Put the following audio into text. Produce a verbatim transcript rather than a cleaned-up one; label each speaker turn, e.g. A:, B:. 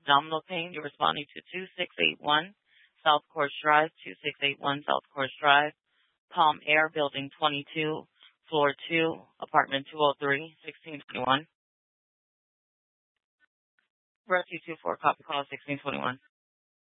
A: abdominal pain. You're responding to two six eight one South Course Drive, two six eight one South Course Drive, Palm Air, Building twenty-two, Floor two, Apartment two oh three, sixteen twenty-one. Rescue two four, copy call sixteen twenty-one.